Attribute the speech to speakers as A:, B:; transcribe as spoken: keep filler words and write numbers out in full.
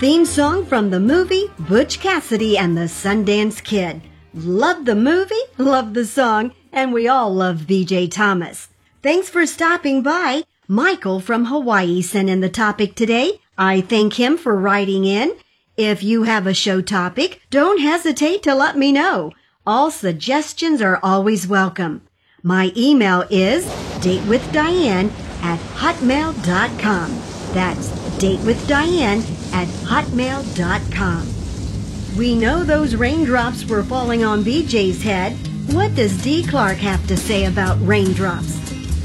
A: theme song from the movie Butch Cassidy and the Sundance Kid. Love the movie, love the song, and we all love V J Thomas. Thanks for stopping by. Michael from Hawaii sent in the topic today. I thank him for writing in. If you have a show topic, don't hesitate to let me know. All suggestions are always welcome. My email is datewithdiane at hotmail dot com. That's datewithdiane at hotmail dot com. We know those raindrops were falling on B J's head. What does Dee Clark have to say about raindrops?